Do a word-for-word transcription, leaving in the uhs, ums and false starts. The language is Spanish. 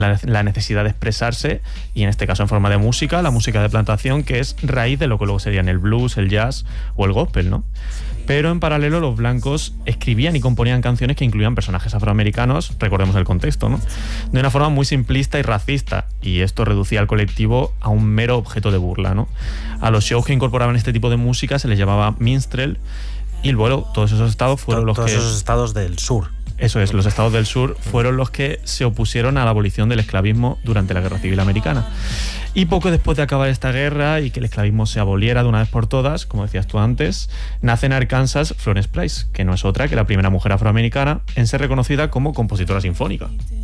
la, la necesidad de expresarse, y en este caso en forma de música, la música de plantación, que es raíz de lo que luego serían el blues, el jazz o el gospel, ¿no? Pero en paralelo los blancos escribían y componían canciones que incluían personajes afroamericanos, recordemos el contexto, ¿no? De una forma muy simplista y racista, y esto reducía al colectivo a un mero objeto de burla, ¿no? A los shows que incorporaban este tipo de música se les llamaba minstrel, y luego todos esos estados fueron los todos que... esos estados del sur. Eso es, los estados del sur fueron los que se opusieron a la abolición del esclavismo durante la Guerra Civil Americana. Y poco después de acabar esta guerra y que el esclavismo se aboliera de una vez por todas, como decías tú antes, nace en Arkansas Florence Price, que no es otra que la primera mujer afroamericana en ser reconocida como compositora sinfónica.